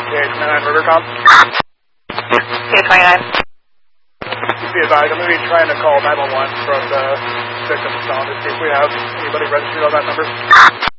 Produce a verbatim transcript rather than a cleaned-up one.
twenty-nine Rivercom. P A twenty-nine. Be advised, I'm going to be trying to call nine one one from the victim's phone to see if we have anybody registered on that number.